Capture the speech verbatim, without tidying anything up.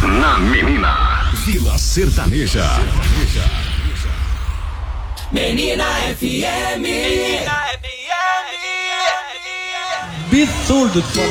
na Menina. Vila Sertaneja. Menina F M. Menina F M. Absurdo de falar.